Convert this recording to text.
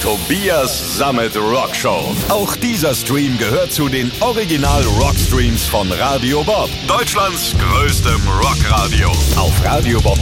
Tobias Sammet Rockshow. Auch dieser Stream gehört zu den Original Rockstreams von Radio Bob, Deutschlands größtem Rockradio. Auf radiobob.de